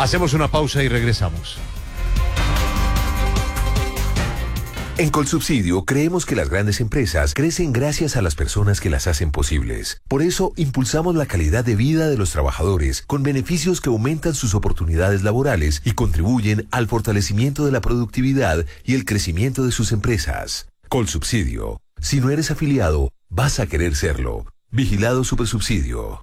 Hacemos una pausa y regresamos. En Colsubsidio creemos que las grandes empresas crecen gracias a las personas que las hacen posibles. Por eso impulsamos la calidad de vida de los trabajadores con beneficios que aumentan sus oportunidades laborales y contribuyen al fortalecimiento de la productividad y el crecimiento de sus empresas. Colsubsidio. Si no eres afiliado, vas a querer serlo. Vigilado Supersubsidio.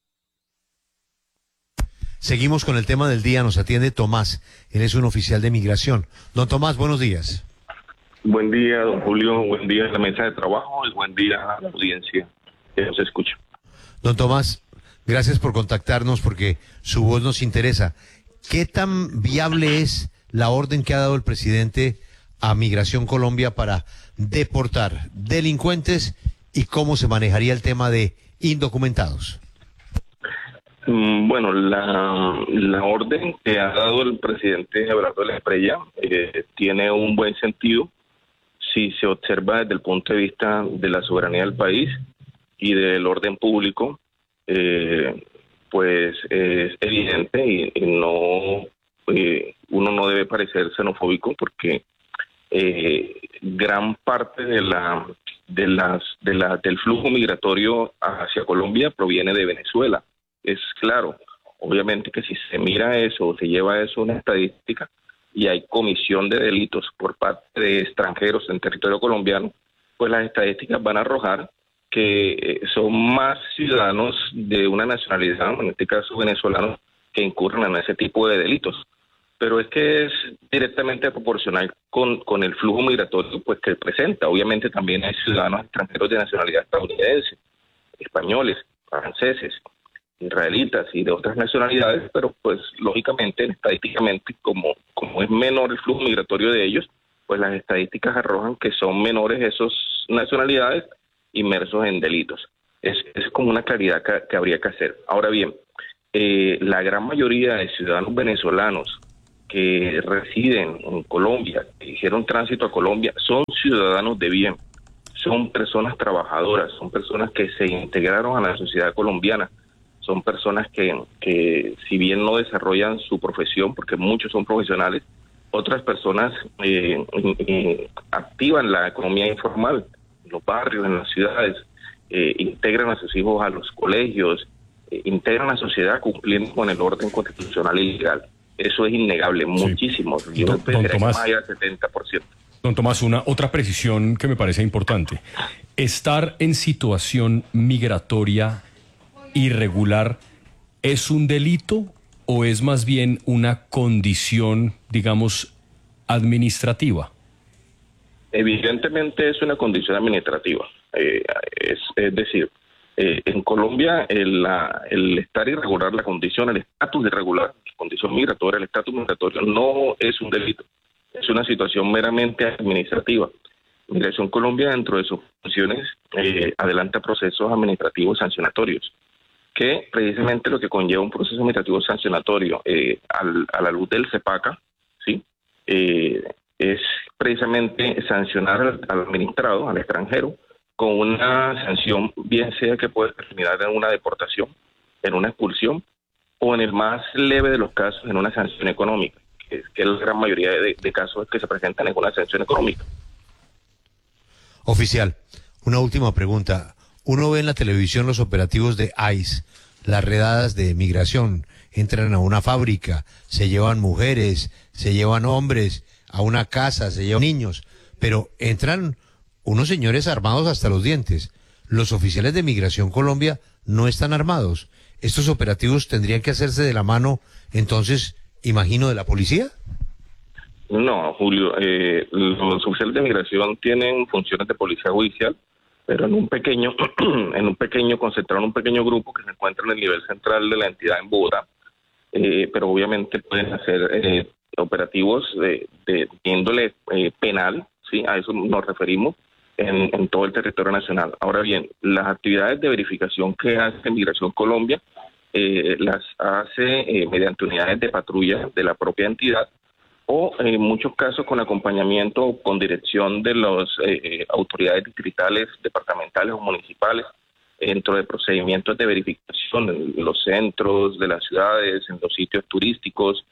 Seguimos con el tema del día. Nos atiende Tomás. Él es un oficial de migración. Don Tomás, buenos días. Buen día, don Julio, buen día a la mesa de trabajo y buen día a la audiencia que nos escucha. Don Tomás, gracias por contactarnos porque su voz nos interesa. ¿Qué tan viable es la orden que ha dado el presidente a Migración Colombia para deportar delincuentes y cómo se manejaría el tema de indocumentados? Bueno, la orden que ha dado el presidente Everardo de la Espriella tiene un buen sentido si se observa desde el punto de vista de la soberanía del país y del orden público. Pues es evidente y no uno no debe parecer xenofóbico porque gran parte del flujo migratorio hacia Colombia proviene de Venezuela. Es claro, obviamente que si se mira eso o se lleva eso a una estadística y hay comisión de delitos por parte de extranjeros en territorio colombiano, pues las estadísticas van a arrojar que son más ciudadanos de una nacionalidad, en este caso venezolanos, que incurren en ese tipo de delitos. Pero es que es directamente proporcional con el flujo migratorio pues que presenta. Obviamente también hay ciudadanos extranjeros de nacionalidad estadounidense, españoles, franceses, israelitas y de otras nacionalidades, pero pues lógicamente, estadísticamente, como es menor el flujo migratorio de ellos, pues las estadísticas arrojan que son menores esas nacionalidades inmersos en delitos. Es como una claridad que habría que hacer. Ahora bien, la gran mayoría de ciudadanos venezolanos que residen en Colombia, que hicieron tránsito a Colombia, son ciudadanos de bien, son personas trabajadoras, son personas que se integraron a la sociedad colombiana, son personas que si bien no desarrollan su profesión, porque muchos son profesionales, otras personas activan la economía informal en los barrios, en las ciudades, integran a sus hijos a los colegios, integran a la sociedad cumpliendo con el orden constitucional y legal. Eso es innegable, muchísimo. Yo Don Tomás, más allá del 70%. Don Tomás, otra precisión que me parece importante. Estar en situación migratoria irregular, ¿es un delito o es más bien una condición, digamos, administrativa? Evidentemente es una condición administrativa. Es decir, en Colombia el estar irregular, la condición, el estatus irregular, la condición migratoria, el estatus migratorio no es un delito, es una situación meramente administrativa. Migración Colombia, dentro de sus funciones, adelanta procesos administrativos sancionatorios, que precisamente lo que conlleva un proceso administrativo sancionatorio a la luz del CEPACA, ¿sí? Es precisamente sancionar al administrado, al extranjero, con una sanción, bien sea que puede terminar en una deportación, en una expulsión, o en el más leve de los casos, en una sanción económica, que es la gran mayoría de casos que se presentan en una sanción económica. Oficial, una última pregunta. Uno ve en la televisión los operativos de ICE, las redadas de migración. Entran a una fábrica, se llevan mujeres, se llevan hombres, a una casa, se llevan niños, pero entran unos señores armados hasta los dientes. Los oficiales de Migración Colombia no están armados. ¿Estos operativos tendrían que hacerse de la mano, entonces, imagino, de la policía? No, Julio, los oficiales de migración tienen funciones de policía judicial, pero en un pequeño, concentrado en un pequeño grupo que se encuentra en el nivel central de la entidad en Bogotá, pero obviamente pueden hacer operativos de índole penal, ¿sí? A eso nos referimos en todo el territorio nacional. Ahora bien, las actividades de verificación que hace Migración Colombia las hace mediante unidades de patrulla de la propia entidad, o en muchos casos con acompañamiento o con dirección de las autoridades distritales, departamentales o municipales dentro de procedimientos de verificación en los centros de las ciudades, en los sitios turísticos,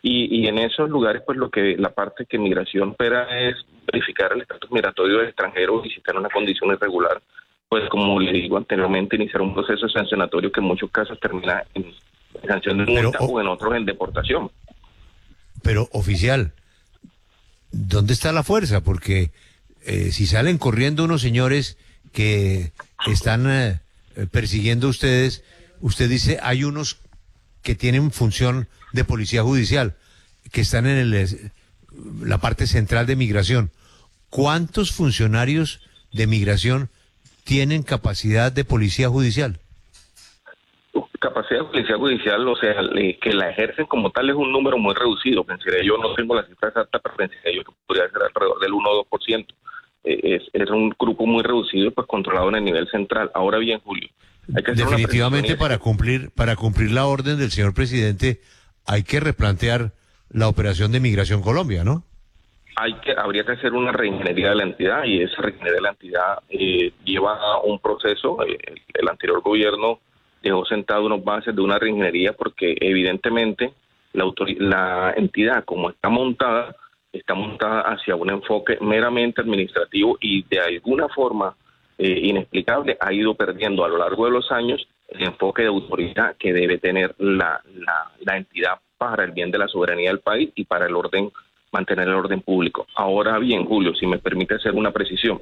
Y en esos lugares, pues la parte que migración espera es verificar el estatus migratorio del extranjero y si está en una condición irregular, pues como le digo anteriormente, iniciar un proceso sancionatorio que en muchos casos termina en sanción de multa o en otros en deportación. Pero, oficial, ¿dónde está la fuerza? Porque si salen corriendo unos señores que están persiguiendo a ustedes, usted dice, hay unos que tienen función de policía judicial, que están en la parte central de migración. ¿Cuántos funcionarios de migración tienen capacidad de policía judicial? Capacidad de policía judicial, o sea, que la ejercen como tal es un número muy reducido. Pensaría yo, no tengo la cifra exacta, pero pensaría yo que podría ser alrededor del 1 o 2%. Es un grupo muy reducido, pues controlado en el nivel central. Ahora bien, Julio, hay que hacer definitivamente para cumplir la orden del señor presidente hay que replantear la operación de Migración Colombia, ¿no? Habría que hacer una reingeniería de la entidad, y esa reingeniería de la entidad lleva un proceso. El anterior gobierno dejó sentado unas bases de una reingeniería porque evidentemente la entidad como está montada hacia un enfoque meramente administrativo y de alguna forma inexplicable ha ido perdiendo a lo largo de los años el enfoque de autoridad que debe tener la entidad para el bien de la soberanía del país y para mantener el orden público. Ahora bien, Julio, si me permite hacer una precisión.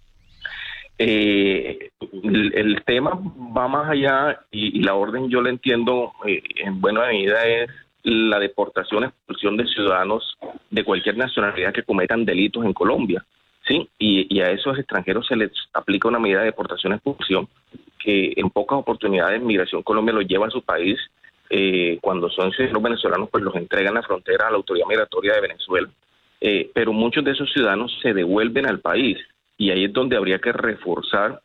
El tema va más allá y la orden yo la entiendo en buena medida es la deportación, expulsión de ciudadanos de cualquier nacionalidad que cometan delitos en Colombia, ¿sí? Y a esos extranjeros se les aplica una medida de deportación, expulsión, que en pocas oportunidades Migración Colombia los lleva a su país. Cuando son ciudadanos venezolanos, pues los entregan a la frontera a la autoridad migratoria de Venezuela, pero muchos de esos ciudadanos se devuelven al país. Y ahí es donde habría que reforzar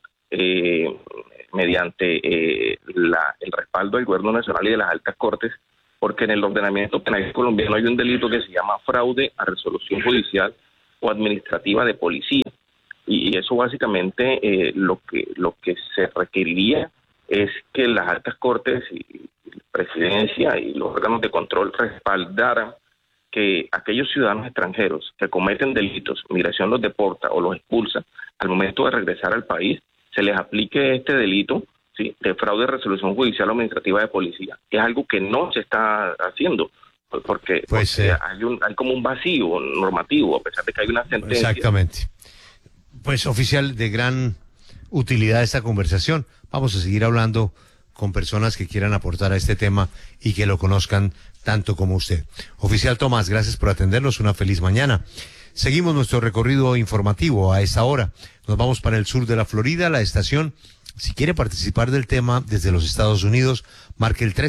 mediante el respaldo del gobierno nacional y de las altas cortes, porque en el ordenamiento penal colombiano hay un delito que se llama fraude a resolución judicial o administrativa de policía. Y eso básicamente lo que se requeriría es que las altas cortes y presidencia y los órganos de control respaldaran que aquellos ciudadanos extranjeros que cometen delitos, migración los deporta o los expulsa, al momento de regresar al país, se les aplique este delito, ¿sí?, de fraude de resolución judicial o administrativa de policía. Es algo que no se está haciendo, porque hay como un vacío normativo, a pesar de que hay una sentencia. Exactamente. Pues, oficial, de gran utilidad esta conversación. Vamos a seguir hablando con personas que quieran aportar a este tema y que lo conozcan tanto como usted. Oficial Tomás, gracias por atendernos. Una feliz mañana. Seguimos nuestro recorrido informativo a esta hora. Nos vamos para el sur de la Florida, la estación. Si quiere participar del tema desde los Estados Unidos, marque el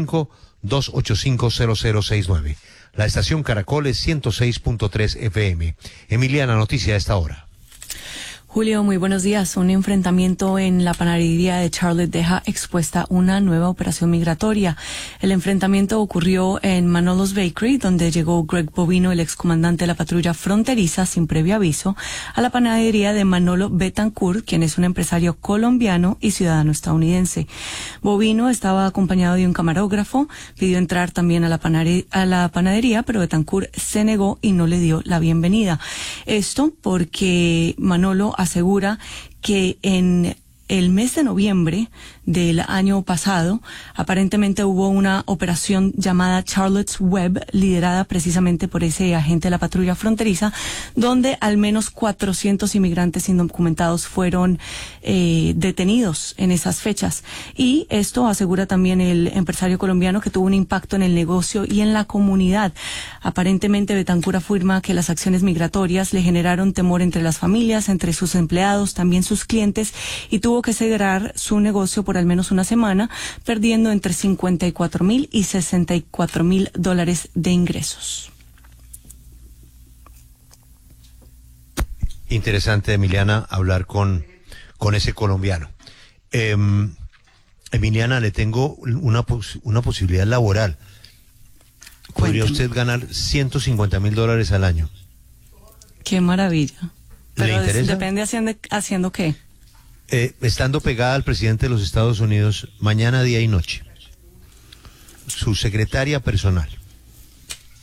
305-285-0069. La estación Caracol es 106.3 FM. Emiliana, noticia a esta hora. Julio, muy buenos días. Un enfrentamiento en la panadería de Charlotte deja expuesta una nueva operación migratoria. El enfrentamiento ocurrió en Manolo's Bakery, donde llegó Greg Bovino, el excomandante de la patrulla fronteriza, sin previo aviso, a la panadería de Manolo Betancourt, quien es un empresario colombiano y ciudadano estadounidense. Bovino estaba acompañado de un camarógrafo, pidió entrar también a la panadería, pero Betancourt se negó y no le dio la bienvenida. Esto porque Manolo asegura que en el mes de noviembre del año pasado, aparentemente hubo una operación llamada Charlotte's Web, liderada precisamente por ese agente de la patrulla fronteriza, donde al menos 400 inmigrantes indocumentados fueron detenidos en esas fechas. Y esto asegura también el empresario colombiano que tuvo un impacto en el negocio y en la comunidad. Aparentemente, Betancourt afirma que las acciones migratorias le generaron temor entre las familias, entre sus empleados, también sus clientes, y tuvo que cerrar su negocio por al menos una semana, perdiendo entre $54,000 y $64,000 de ingresos. Interesante, Emiliana, hablar con ese colombiano. Emiliana, le tengo una posibilidad laboral. Podría usted ganar $150,000 al año. Qué maravilla. ¿Le Pero interesa? depende haciendo qué. Estando pegada al presidente de los Estados Unidos mañana, día y noche. Su secretaria personal.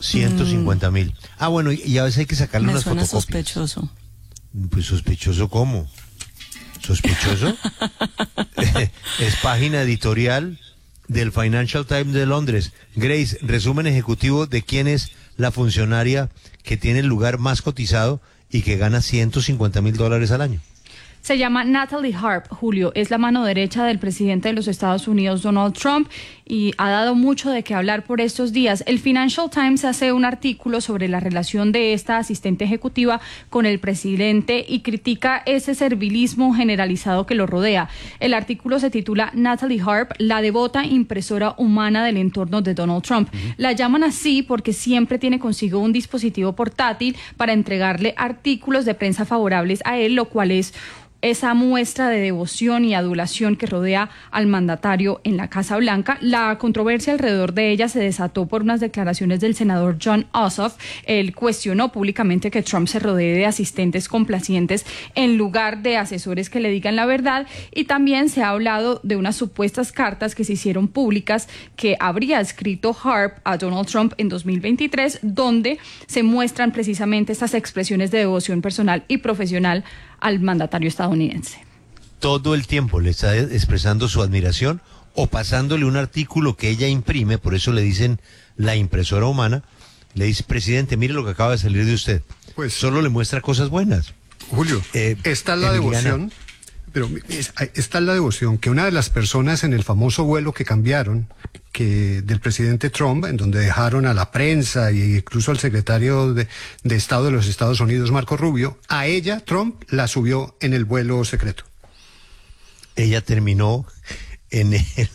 150.000. Ah, bueno, y a veces hay que sacarle Me unas suena fotocopias. sospechoso. Pues sospechoso, ¿cómo? ¿Sospechoso? Es página editorial del Financial Times de Londres. Grace, resumen ejecutivo de quién es la funcionaria que tiene el lugar más cotizado y que gana $150.000 al año. Se llama Natalie Harp, Julio, es la mano derecha del presidente de los Estados Unidos, Donald Trump, y ha dado mucho de qué hablar por estos días. El Financial Times hace un artículo sobre la relación de esta asistente ejecutiva con el presidente y critica ese servilismo generalizado que lo rodea. El artículo se titula Natalie Harp, la devota impresora humana del entorno de Donald Trump. La llaman así porque siempre tiene consigo un dispositivo portátil para entregarle artículos de prensa favorables a él, lo cual es esa muestra de devoción y adulación que rodea al mandatario en la Casa Blanca. La controversia alrededor de ella se desató por unas declaraciones del senador Jon Ossoff. Él cuestionó públicamente que Trump se rodee de asistentes complacientes en lugar de asesores que le digan la verdad, y también se ha hablado de unas supuestas cartas que se hicieron públicas que habría escrito Harp a Donald Trump en 2023, donde se muestran precisamente estas expresiones de devoción personal y profesional al mandatario estadounidense. Todo el tiempo le está expresando su admiración o pasándole un artículo que ella imprime, por eso le dicen la impresora humana. Le dice: presidente, mire lo que acaba de salir de usted. Pues solo le muestra cosas buenas. Julio, esta es la Emiliana. devoción, pero esta es la devoción que una de las personas en el famoso vuelo que cambiaron, que del presidente Trump, en donde dejaron a la prensa e incluso al secretario de Estado de los Estados Unidos, Marco Rubio, a ella Trump la subió en el vuelo secreto. Ella terminó en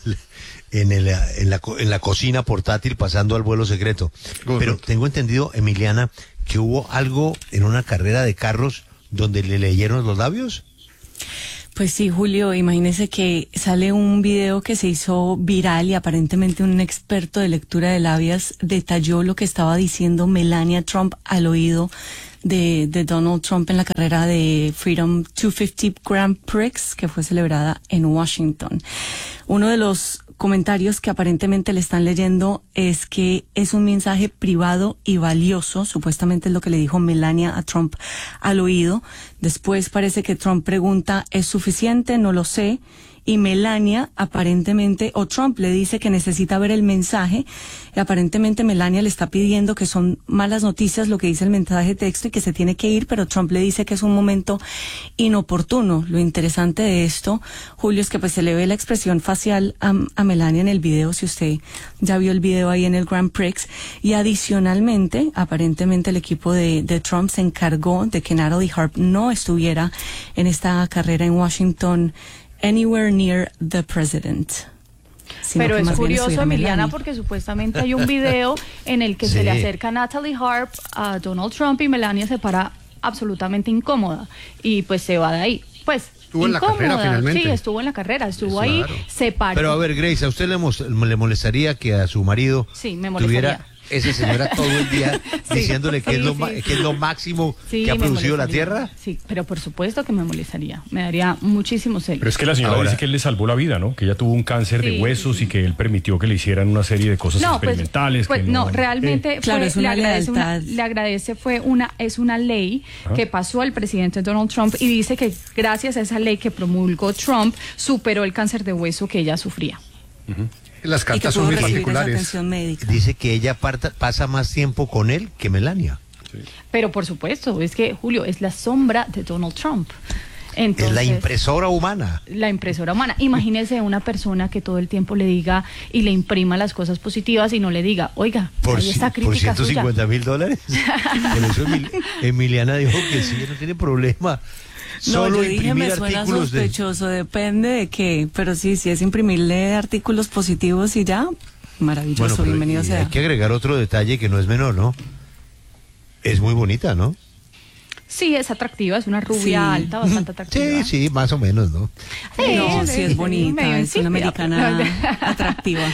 la cocina portátil pasando al vuelo secreto. Correcto. Pero tengo entendido, Emiliana, que hubo algo en una carrera de carros donde le leyeron los labios. Pues sí, Julio, imagínese que sale un video que se hizo viral y aparentemente un experto de lectura de labios detalló lo que estaba diciendo Melania Trump al oído de Donald Trump en la carrera de Freedom 250 Grand Prix que fue celebrada en Washington. Uno de los comentarios que aparentemente le están leyendo es que es un mensaje privado y valioso, supuestamente es lo que le dijo Melania a Trump al oído. Después parece que Trump pregunta, ¿es suficiente? No lo sé. Y Melania aparentemente, o Trump le dice que necesita ver el mensaje, y aparentemente Melania le está pidiendo que son malas noticias lo que dice el mensaje de texto y que se tiene que ir, pero Trump le dice que es un momento inoportuno. Lo interesante de esto, Julio, es que pues se le ve la expresión facial a Melania en el video, si usted ya vio el video ahí en el Grand Prix, y adicionalmente, aparentemente el equipo de Trump se encargó de que Natalie Harp no estuviera en esta carrera en Washington anywhere near the president. Pero es curioso, Emiliana, porque supuestamente hay un video en el que Sí. se le acerca Natalie Harp a Donald Trump y Melania se para absolutamente incómoda y pues se va de ahí. Pues Estuvo en la carrera, finalmente. Sí, estuvo en la carrera, estuvo Eso, ahí, claro. se paró. Pero a ver, Grace, ¿a usted le molestaría que a su marido Sí, me molestaría. tuviera esa señora todo el día Sí, diciéndole que, sí, es lo, sí. que es lo máximo Sí, que ha me producido la molestaría. Tierra? Sí, pero por supuesto que me molestaría, me daría muchísimo celo. Pero es que la señora Ahora- dice que él le salvó la vida, ¿no? Que ella tuvo un cáncer de Sí, huesos sí. y que él permitió que le hicieran una serie de cosas experimentales. Pues que no, realmente Claro, fue, es una lealtad. le agradece, es una ley Ajá. que pasó el presidente Donald Trump y dice que gracias a esa ley que promulgó Trump superó el cáncer de hueso que ella sufría. Las y que cartas pudo son muy recibir esa particulares. atención médica. Dice que ella pasa más tiempo con él que Melania. Pero por supuesto, es que Julio es la sombra de Donald Trump. Entonces, Es la impresora humana. la impresora humana. Imagínese una persona que todo el tiempo le diga y le imprima las cosas positivas y no le diga, oiga, ahí está por crítica suya. $150.000. Por eso Emiliana dijo que sí, no tiene problema. No, Solo yo dije, imprimir me suena artículos de... sospechoso, depende de qué, pero sí, si es imprimirle artículos positivos y ya, maravilloso, Bueno, pero bienvenido y sea. hay que agregar otro detalle que no es menor, ¿no? Es muy bonita, ¿no? Sí, es atractiva, es una rubia Sí. alta, bastante atractiva. Sí, sí, más o menos, ¿no? No, sí es medio bonita, es una insípida, americana atractiva.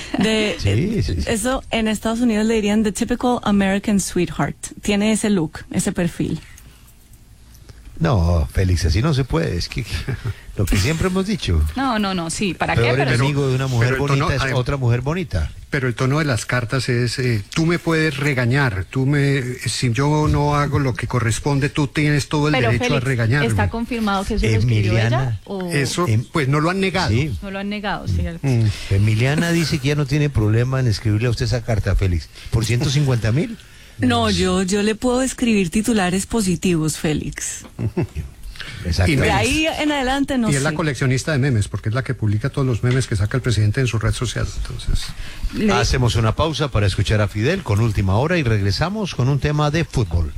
Sí, sí. Eso en Estados Unidos le dirían the typical American sweetheart. Tiene ese look, ese perfil. No, Félix, así no se puede. Es que lo que siempre hemos dicho. No, sí, ¿para qué? Peor Pero enemigo de una mujer pero el tono- bonita es otra mujer bonita. Pero el tono de las cartas es, tú me puedes regañar, si yo no hago lo que corresponde, tú tienes todo el derecho Félix, a regañarme. ¿está confirmado que eso lo escribió Emiliana, ella? ¿O Eso, pues no lo han negado. Sí. no lo han negado? ¿Cierto? Emiliana dice que ya no tiene problema en escribirle a usted esa carta, Félix. ¿Por 150.000? No, yo le puedo escribir titulares positivos, Félix. Exacto. Y De memes. ahí en adelante no Y sé. es la coleccionista de memes, porque es la que publica todos los memes que saca el presidente en su red social. Entonces, Hacemos una pausa para escuchar a Fidel con Última Hora y regresamos con un tema de fútbol.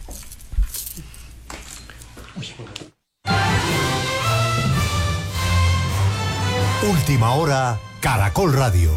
Última Hora, Caracol Radio.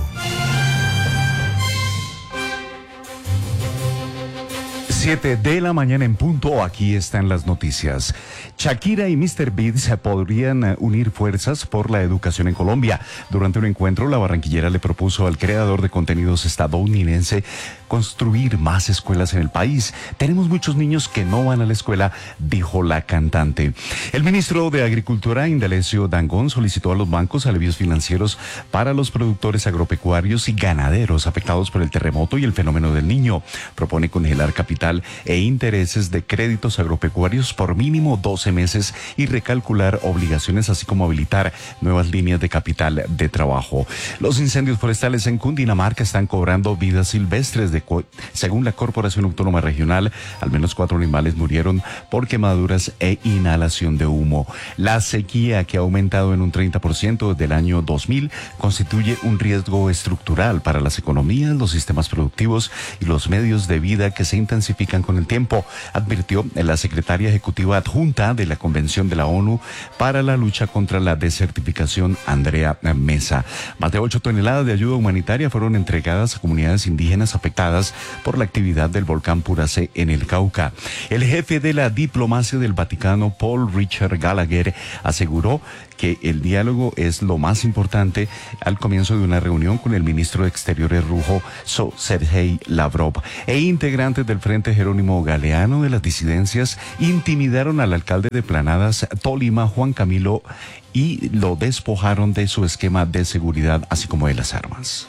7 de la mañana en punto, aquí están las noticias. Shakira y Mr. Beat se podrían unir fuerzas por la educación en Colombia. Durante un encuentro, la barranquillera le propuso al creador de contenidos estadounidense construir más escuelas en el país. Tenemos muchos niños que no van a la escuela, dijo la cantante. El ministro de Agricultura, Indalecio Dangond, solicitó a los bancos alivios financieros para los productores agropecuarios y ganaderos afectados por el terremoto y el fenómeno del Niño. Propone congelar capital e intereses de créditos agropecuarios por mínimo 12 meses y recalcular obligaciones, así como habilitar nuevas líneas de capital de trabajo. Los incendios forestales en Cundinamarca están cobrando vidas silvestres. Según la Corporación Autónoma Regional, al menos 4 animales murieron por quemaduras e inhalación de humo. La sequía, que ha aumentado en un 30% desde el año 2000, constituye un riesgo estructural para las economías, los sistemas productivos y los medios de vida que se intensifican con el tiempo, advirtió la secretaria ejecutiva adjunta de la Convención de la ONU para la lucha contra la desertificación, Andrea Mesa. Más de 8 toneladas de ayuda humanitaria fueron entregadas a comunidades indígenas afectadas por la actividad del volcán Puracé en el Cauca. El jefe de la diplomacia del Vaticano, Paul Richard Gallagher, aseguró que el diálogo es lo más importante al comienzo de una reunión con el ministro de Exteriores ruso, Sergei Lavrov. Integrantes del Frente Jerónimo Galeano de las disidencias intimidaron al alcalde de Planadas, Tolima, Juan Camilo, y lo despojaron de su esquema de seguridad, así como de las armas.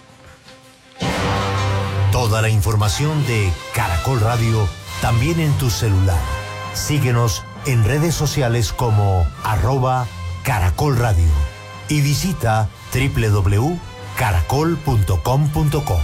Toda la información de Caracol Radio también en tu celular. Síguenos en redes sociales como @Caracol Radio y visita www.caracol.com.co.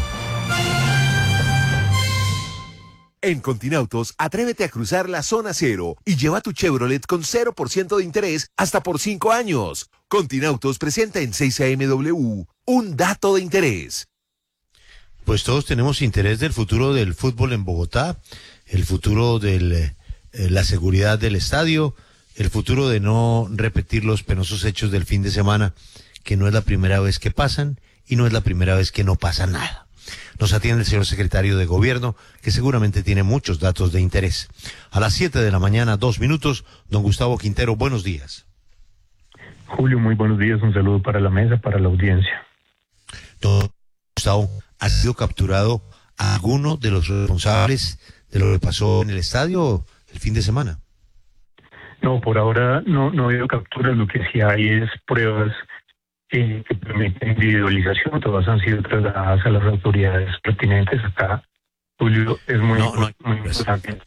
En Continautos, atrévete a cruzar la zona cero y lleva tu Chevrolet con 0% de interés hasta por 5 años. Continautos presenta en 6am un dato de interés. Pues todos tenemos interés del futuro del fútbol en Bogotá, el futuro de la seguridad del estadio, el futuro de no repetir los penosos hechos del fin de semana, que no es la primera vez que pasan y no es la primera vez que no pasa nada. Nos atiende el señor secretario de Gobierno, que seguramente tiene muchos datos de interés. A las 7 de la mañana, 2 minutos, don Gustavo Quintero, buenos días. Julio, muy buenos días, un saludo para la mesa, para la audiencia. Don Gustavo, ¿ha sido capturado alguno de los responsables de lo que pasó en el estadio el fin de semana? No, por ahora no ha habido capturas, lo que sí hay es pruebas que permiten individualización, todas han sido trasladadas a las autoridades pertinentes acá. Julio, es muy importante.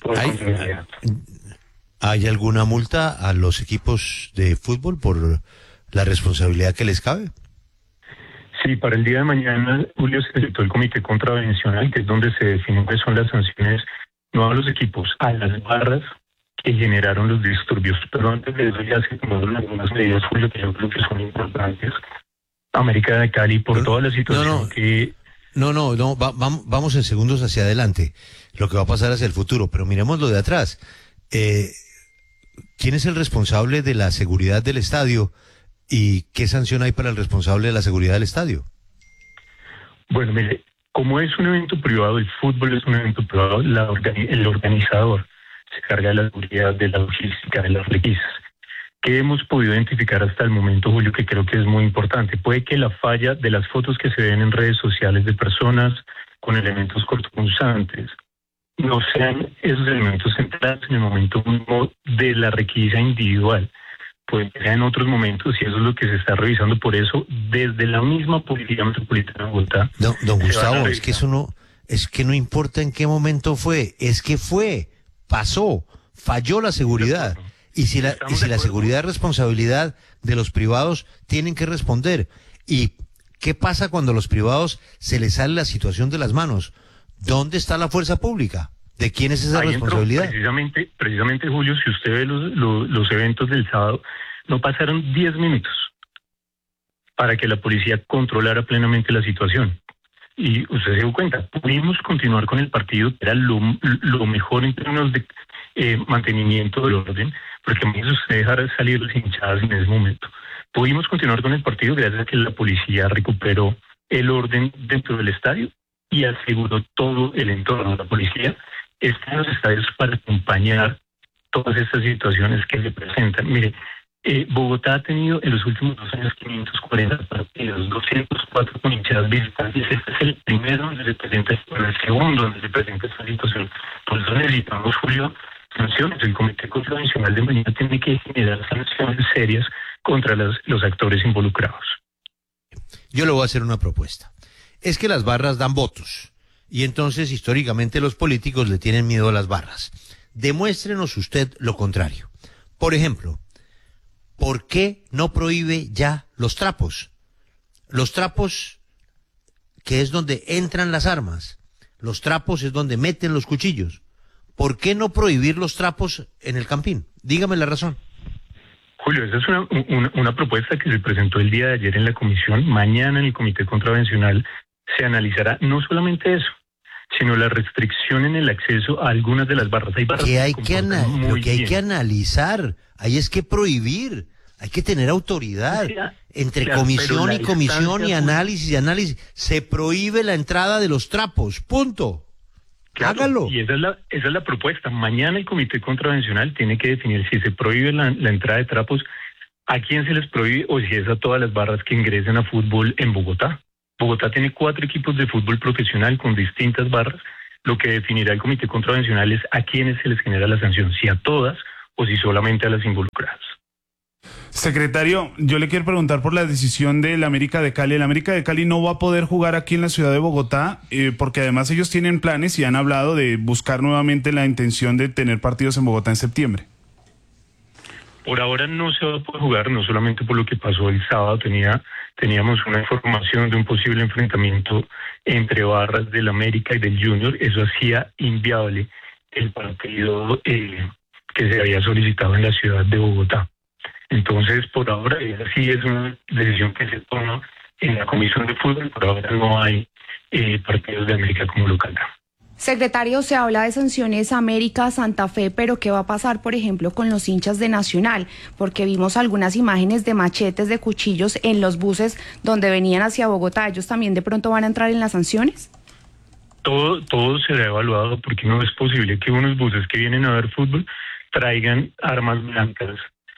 ¿Hay alguna multa a los equipos de fútbol por la responsabilidad que les cabe? Sí, para el día de mañana, Julio, se citó el comité contravencional, que es donde se definen cuáles son las sanciones, no a los equipos, a las barras que generaron los disturbios. Pero antes de eso ya se tomaron algunas medidas, Julio, que yo creo que son importantes. América de Cali, por toda la situación que... Vamos en segundos hacia adelante, lo que va a pasar hacia el futuro, pero miremos lo de atrás. ¿Quién es el responsable de la seguridad del estadio y qué sanción hay para el responsable de la seguridad del estadio? Bueno, mire, como es un evento privado, el fútbol es un evento privado, el organizador se carga de la seguridad, de la logística, de las requisas. ¿Qué hemos podido identificar hasta el momento, Julio, que creo que es muy importante? Puede que la falla de las fotos que se ven en redes sociales de personas con elementos cortopunzantes, no sean esos elementos centrales en el momento mismo de la requisa individual, pues en otros momentos, y eso es lo que se está revisando. Por eso, desde la misma Policía Metropolitana de Bogotá... Don Gustavo, es que no importa en qué momento fue, es que pasó, falló la seguridad. Y si la seguridad es responsabilidad de los privados, tienen que responder. ¿Y qué pasa cuando a los privados se les sale la situación de las manos? ¿Dónde está la fuerza pública? ¿De quién es esa responsabilidad? Precisamente, Julio, si usted ve los eventos del sábado, no pasaron 10 minutos para que la policía controlara plenamente la situación. Y usted se dio cuenta, pudimos continuar con el partido, que era lo mejor en términos de mantenimiento del orden, porque me hizo usted dejar salir las hinchadas en ese momento. Pudimos continuar con el partido gracias a que la policía recuperó el orden dentro del estadio y aseguró todo el entorno. La policía está en los estadios para acompañar todas estas situaciones que se presentan. Mire, Bogotá ha tenido en los últimos 2 años 540 partidos, 204 con hinchadas visitantes. Este es el primero donde se presenta, el segundo donde se presenta esta situación. Por eso necesitamos, Julio, sanciones. El Comité Contravencional de mañana tiene que generar sanciones serias contra los actores involucrados. Yo le voy a hacer una propuesta. Es que las barras dan votos y entonces históricamente los políticos le tienen miedo a las barras. Demuéstrenos usted lo contrario. Por ejemplo, ¿por qué no prohíbe ya los trapos? Los trapos, que es donde entran las armas. Los trapos es donde meten los cuchillos. ¿Por qué no prohibir los trapos en el Campín? Dígame la razón. Julio, esa es una propuesta que se presentó el día de ayer en la comisión. Mañana en el Comité Contravencional se analizará no solamente eso, sino la restricción en el acceso a algunas de las barras. Hay barras que hay que analizar, ahí es que prohibir, hay que tener autoridad. Entre comisión y comisión y análisis. Se prohíbe la entrada de los trapos, punto. Claro, hágalo. Y esa es la propuesta. Mañana el Comité Contravencional tiene que definir si se prohíbe la entrada de trapos, a quién se les prohíbe o si es a todas las barras que ingresen a fútbol en Bogotá. Bogotá tiene 4 equipos de fútbol profesional con distintas barras. Lo que definirá el Comité Contravencional es a quiénes se les genera la sanción, si a todas o si solamente a las involucradas. Secretario, yo le quiero preguntar por la decisión del América de Cali. El América de Cali no va a poder jugar aquí en la ciudad de Bogotá, porque además ellos tienen planes y han hablado de buscar nuevamente la intención de tener partidos en Bogotá en septiembre. Por ahora no se va a poder jugar, no solamente por lo que pasó el sábado. Teníamos una información de un posible enfrentamiento entre barras del América y del Junior. Eso hacía inviable el partido que se había solicitado en la ciudad de Bogotá. Entonces, por ahora, sí es una decisión que se toma en la Comisión de Fútbol. Por ahora no hay partidos de América como local. Secretario, se habla de sanciones a América, Santa Fe, pero ¿qué va a pasar, por ejemplo, con los hinchas de Nacional? Porque vimos algunas imágenes de machetes, de cuchillos en los buses donde venían hacia Bogotá. ¿Ellos también de pronto van a entrar en las sanciones? Todo será evaluado, porque no es posible que unos buses que vienen a ver fútbol traigan armas blancas.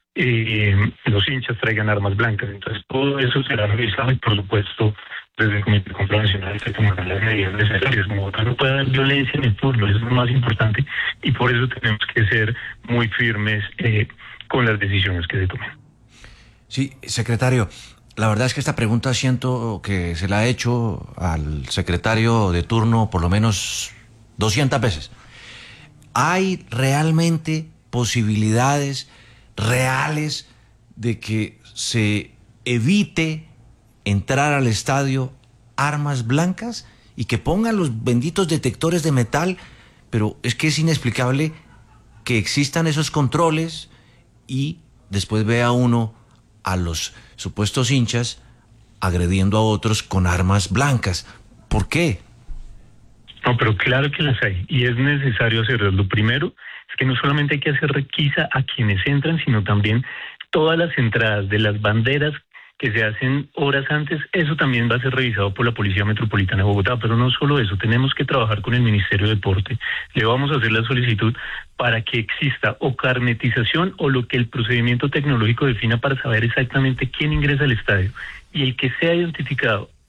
Los hinchas traigan armas blancas. Entonces todo eso será revisado y, por supuesto, desde el Comité Contravencional se tomarán las medidas necesarias. Bogotá no puede haber violencia en el fútbol, eso es lo más importante, y por eso tenemos que ser muy firmes con las decisiones que se tomen. Sí, secretario, la verdad es que esta pregunta siento que se la he hecho al secretario de turno por lo menos 200 veces. ¿Hay realmente posibilidades reales de que se evite entrar al estadio armas blancas y que pongan los benditos detectores de metal? Pero es que es inexplicable que existan esos controles y después vea uno a los supuestos hinchas agrediendo a otros con armas blancas. ¿Por qué? No, pero claro que las hay y es necesario hacerlo. Lo primero es que no solamente hay que hacer requisa a quienes entran, sino también todas las entradas de las banderas que se hacen horas antes. Eso también va a ser revisado por la Policía Metropolitana de Bogotá. Pero no solo eso, tenemos que trabajar con el Ministerio de Deporte. Le vamos a hacer la solicitud para que exista o carnetización o lo que el procedimiento tecnológico defina para saber exactamente quién ingresa al estadio. Y el que sea identificado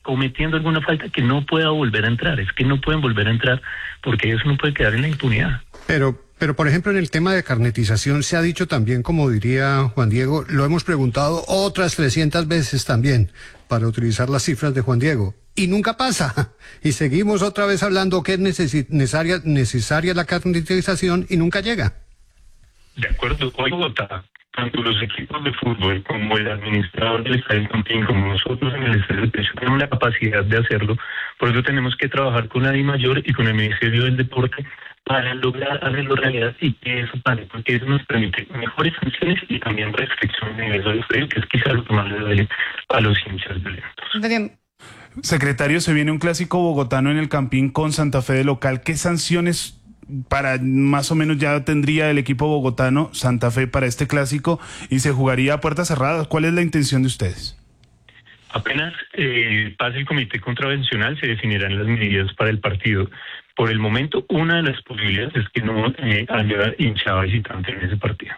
cometiendo alguna falta que no pueda volver a entrar. Es que no pueden volver a entrar porque eso no puede quedar en la impunidad. Pero, por ejemplo, en el tema de carnetización se ha dicho también, como diría Juan Diego, lo hemos preguntado otras 300 veces también, para utilizar las cifras de Juan Diego, y nunca pasa. Y seguimos otra vez hablando que es necesaria la carnetización y nunca llega. De acuerdo, hoy Bogotá, tanto los equipos de fútbol como el administrador del Estadio Campín, como nosotros en el Estadio del Pecho, tenemos la capacidad de hacerlo. Por eso tenemos que trabajar con la DIMAYOR y con el Ministerio del Deporte para lograr hacerlo realidad y que eso pare, porque eso nos permite mejores sanciones y también restricción de ingreso al estadio, que es quizá lo que más le duele a los hinchas violentos. Secretario, se viene un clásico bogotano en el Campín con Santa Fe de local. ¿Qué sanciones para más o menos ya tendría el equipo bogotano Santa Fe para este clásico y se jugaría a puertas cerradas? ¿Cuál es la intención de ustedes? Apenas pase el comité contravencional, se definirán las medidas para el partido. Por el momento, una de las posibilidades es que no haya hinchada visitante en ese partido.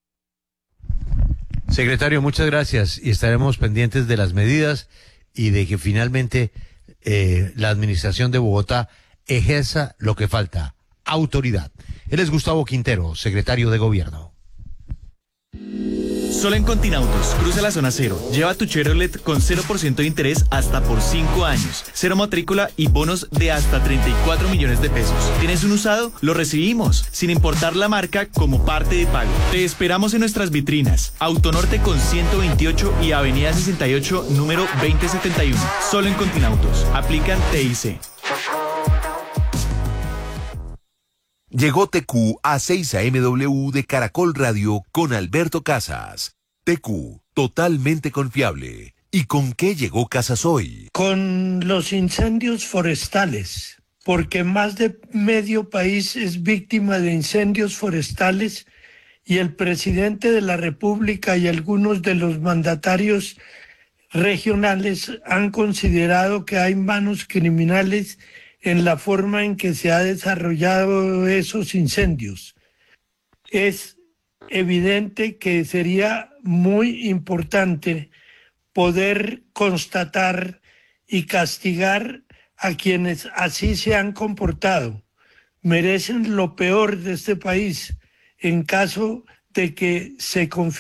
Secretario, muchas gracias y estaremos pendientes de las medidas y de que finalmente la administración de Bogotá ejerza lo que falta, autoridad. Él es Gustavo Quintero, secretario de Gobierno. Solo en Continautos, cruza la zona cero, lleva tu Chevrolet con 0% de interés hasta por 5 años, cero matrícula y bonos de hasta 34 millones de pesos. ¿Tienes un usado? Lo recibimos, sin importar la marca, como parte de pago. Te esperamos en nuestras vitrinas, Autonorte con 128 y Avenida 68, número 2071. Solo en Continautos, aplican TIC. Llegó TQ a 6 AMW de Caracol Radio con Alberto Casas. TQ, totalmente confiable. ¿Y con qué llegó Casas hoy? Con los incendios forestales, porque más de medio país es víctima de incendios forestales y el presidente de la República y algunos de los mandatarios regionales han considerado que hay manos criminales en la forma en que se ha desarrollado esos incendios. Es evidente que sería muy importante poder constatar y castigar a quienes así se han comportado. Merecen lo peor de este país en caso de que se confirme